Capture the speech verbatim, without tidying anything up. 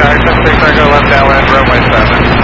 Tower seven six, Argo left downwind, runway seven.